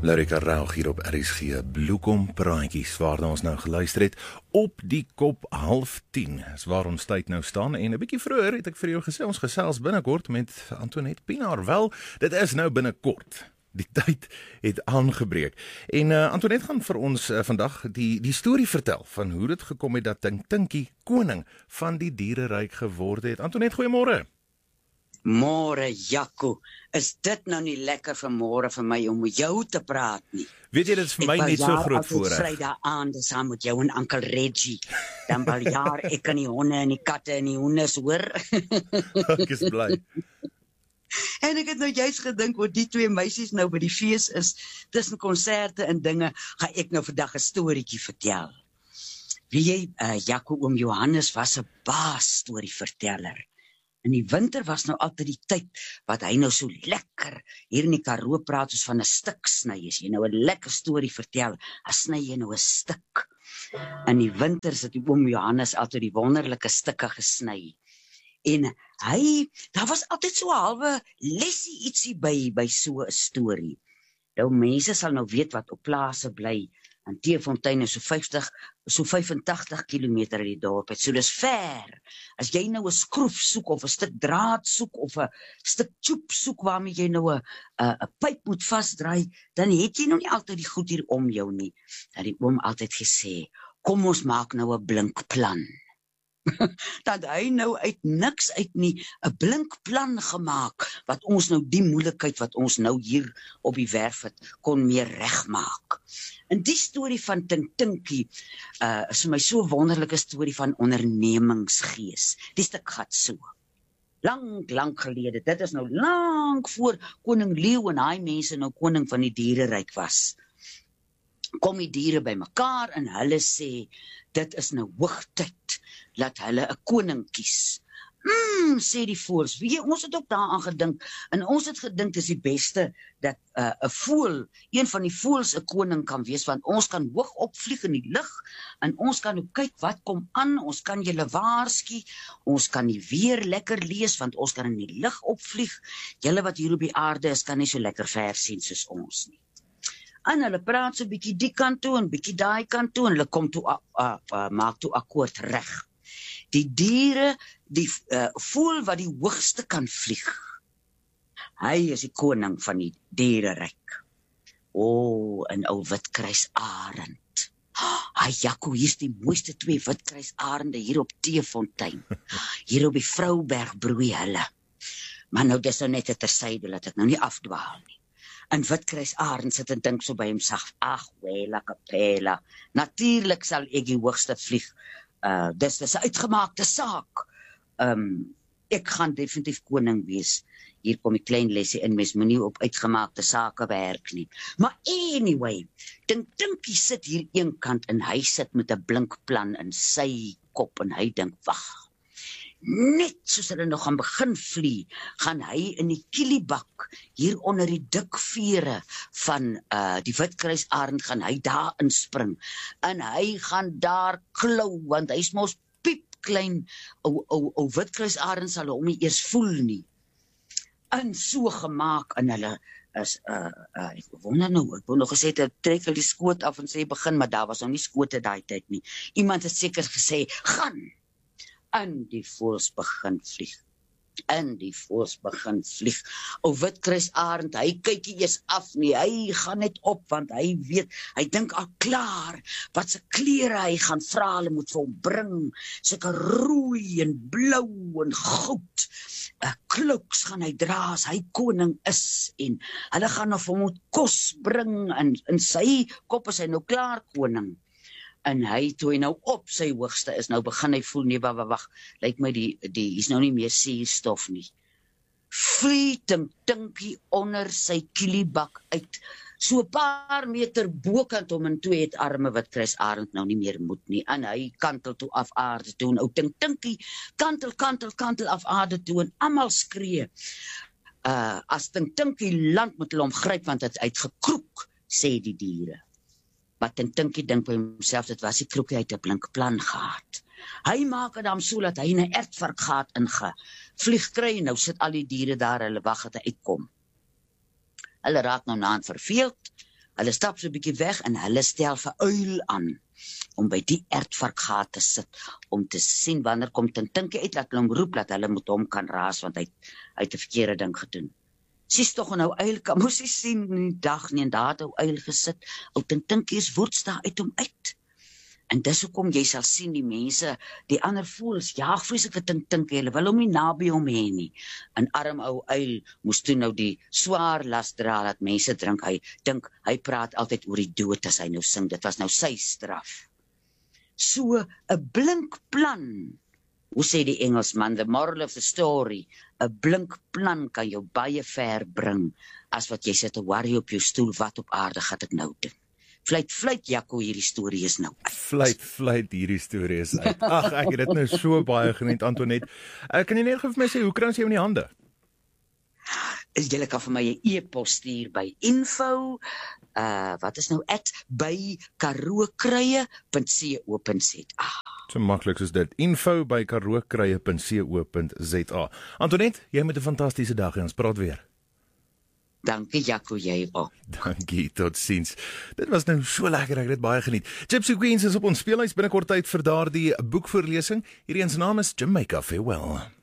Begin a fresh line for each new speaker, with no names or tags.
Lorika Raug hier op RSG Bloekom Praatjies, waar ons nou geluister het op die kop 9:30, is waar ons tyd nou staan, en 'n bietjie vroeër het ek vir jou gesê, ons gesels binnekort met Antoinette Pienaar. Wel, dit is nou binnekort. Die tyd het aangebreek. En Antoinette gaan vir ons vandag die storie vertel van hoe dit gekom het dat Tinkie koning van die diereryk geword het. Antoinette, goeiemôre.
Môre, Jaco, is dit nou nie lekker vanmôre vir my om met jou te praat nie?
Weet jy, dit is vir my net so groot voorreg.
Ek Vrydag aand saam met jou en Uncle Reggie. Dan baljaar ek aan die honde en die katte en die hoenders, hoor.
Ek is bly.
En ek het nou juist gedink, oor die twee meisies nou by die fees is, tussen konserte en dinge, gaan ek nou vandag 'n storieetjie vertel. Weet jy, Jaco, oom Johannes was 'n baas storieverteller. In die winter was nou altyd die tyd wat hy nou so lekker hier in die Karoo praat ons van 'n stuk sny. As jy nou 'n lekker storie vertel, dan sny jy nou 'n stuk. In die winter het die oom Johannes altyd die wonderlike stukke gesny. En daar was altyd so 'n halwe lesie ietsie by so 'n storie. Nou mense sal nou weet wat op plase bly. En Teefontein is so 85 kilometer uit die dorp uit. So dis ver. As jy nou 'n skroef soek of 'n stuk draad soek of 'n stuk tjoep soek waarmee jy nou 'n pyp moet vasdraai, dan het jy nou nie altyd die goed hier om jou nie. Dat die oom altyd gesê, kom ons maak nou 'n blink plan. Dat hy nou uit niks uit nie 'n blink plan gemaak, wat ons nou die moeilikheid wat ons nou hier op die werf het, kon meer regmaak. En die storie van Tinkie is vir my so 'n wonderlike storie van ondernemingsgees. Die stuk gaan so. Lank gelede, dit is nou lank voor koning Leeu en hy mense nou koning van die diereryk was. Kom die diere by mekaar en hulle sê, dit is nou hoogtyd, laat hulle 'n koning kies. Sê die voëls, weet jy, ons het ook daaraan gedink, en ons het gedink dis die beste, dat 'n voël, een van die voëls 'n koning kan wees, want ons kan hoog opvlieg in die lug, en ons kan ook kyk wat kom aan, ons kan julle waarsku, ons kan die weer lekker lees, want ons kan in die lug opvlieg, julle wat hier op die aarde is, kan nie so lekker ver sien soos ons nie. En hulle praat so bietjie die kant toe, en bietjie daai kant toe, en hulle kom toe, maak toe akkoord reg. Die diere, die voël wat die hoogste kan vlieg, hy is die koning van die diereryk. En ou witkruisarend. Jaco, hier is die mooiste twee witkruisarende hier op Teefontein. Hier op die Vrouberg broei hulle. Maar nou, dis nou net 'n tersyde, laat ek nou nie afdwaal nie. En witkruisarend sit en dink so by homself, ag, wela kapela, natuurlik sal ek die hoogste vlieg. Dis 'n uitgemaakte saak. Ek gaan definitief koning wees. Hier kom die klein lesie in, mens moenie op uitgemaakte sake werk nie. Maar anyway, Tinkie sit hier een kant en hy sit met 'n blink plan in sy kop en hy dink, wag, net soos hulle nog gaan begin vlieg, gaan hy in die kielibak, hier onder die dik vere van die witkruisarend, gaan hy daar inspring, en hy gaan daar klou, want hy is mos piepklein, ou witkruisarend sal hom nie eers voel nie, en so gemaak, en hulle is, ek wonder nou, ek wou nog gesê, trek hulle die skoot af en sê begin, maar daar was nog nie skote daai tyd nie, iemand het seker gesê, gaan, en die voëls begin vlieg. O witkruisarend, hy kyk nie eers af nie, hy gaan net op, want hy weet, hy dink al klaar, wat se klere hy gaan vra, hulle moet vir hom bring, sulke rooi en blou en goud, cloaks gaan hy dra as hy koning is, en hulle gaan nog vir hom moet kos bring, en in sy kop is hy nou klaar koning. En hy, toe hy nou op sy hoogste is, nou begin hy voel, nee, wag, lyk my hier's nou nie meer suurstof nie. Vlieg Tinkie onder sy kielibak uit, so 'n paar meter bokant hom, en toe het arme witkruisarend nou nie meer moed nie, en hy kantel toe af aarde toe, en ou Tinkie kantel af aarde toe, en almal skree. As Tinkie land moet hulle hom gryp, want het uitgekroek, sê die diere. Wat Tinkie dink by homself, dit was die kroekie uit 'n blink plan gehad. Hy maak het dan so dat hy in 'n ertvarkgaat ingevlieg kry, en nou sit al die diere daar, hulle wag dat hy uitkom. Hulle raak nou na en verveeld, Hulle stap so 'n bietjie weg en hulle stel vir uil aan om by die ertvarkgat te sit, om te sien wanneer kom Tintinkie uit, laat hulle hom roep, dat hulle met hom kan raas, want hy het 'n verkeerde ding gedoen. Sies tog nou uil, kan moes hy sien in die dag nie, en daar het ou uil gesit, ou Tintinkie is woeds daar uit hom uit. En dis hoekom jy sal sien die mense, die ander voëls jaag vreeslik vir Tintinkie, hulle wil hom nie naby hom hê nie. En arm ou uil moes toe nou die swaar las dra dat mense dink hy praat altyd oor die dood as hy nou sing, dit was nou sy straf. So 'n blink plan, hoe sê die Engelsman, the moral of the story, 'n blink plan kan jou baie ver bring, as wat jy sit te worry op jou stoel, wat op aarde gaan ek nou doen. Fluit, Jaco, hierdie storie is nou uit.
Fluit, hierdie storie is uit. Ag, ek het dit nou so baie geniet, Antoinette. Kan jy net vir my sê, hoe kry ons jou in die hande?
Julle kan vir my 'n e-pos stuur by info, by karookruie.co.za.
So maklik soos dit. info@karookruie.co.za. Antoinette, jy met 'n fantastiese dag en ons praat weer.
Dankie Jaco, jy ook.
Dankie, totsiens. Dit was nou so lekker, ek het dit baie geniet. Gypsy Queens is op ons speelhuis binnekort tyd vir daardie boekvoorlesing. Hierdie een se naam is Jamaica Farewell.